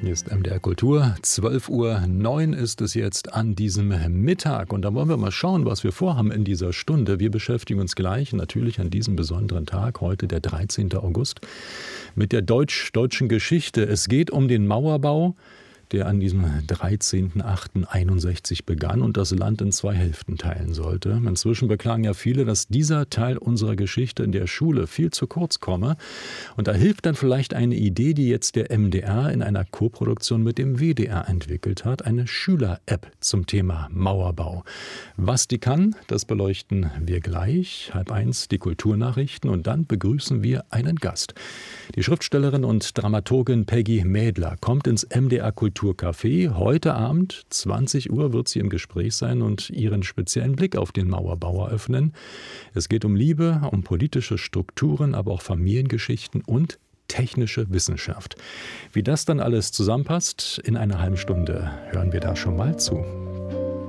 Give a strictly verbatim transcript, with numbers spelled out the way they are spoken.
Hier ist M D R Kultur, zwölf Uhr neun ist es jetzt an diesem Mittag. Und da wollen wir mal schauen, was wir vorhaben in dieser Stunde. Wir beschäftigen uns gleich natürlich an diesem besonderen Tag, heute der dreizehnten August, mit der deutsch-deutschen Geschichte. Es geht um den Mauerbau, der an diesem dreizehnten achten einundsechzig begann und das Land in zwei Hälften teilen sollte. Inzwischen beklagen ja viele, dass dieser Teil unserer Geschichte in der Schule viel zu kurz komme. Und da hilft dann vielleicht eine Idee, die jetzt der M D R in einer Koproduktion mit dem W D R entwickelt hat, eine Schüler-App zum Thema Mauerbau. Was die kann, das beleuchten wir gleich. Halb eins die Kulturnachrichten und dann begrüßen wir einen Gast. Die Schriftstellerin und Dramaturgin Peggy Mädler kommt ins M D R Kulturcafé. Heute Abend, zwanzig Uhr, wird sie im Gespräch sein und ihren speziellen Blick auf den Mauerbau eröffnen. Es geht um Liebe, um politische Strukturen, aber auch Familiengeschichten und technische Wissenschaft. Wie das dann alles zusammenpasst, in einer halben Stunde hören wir da schon mal zu.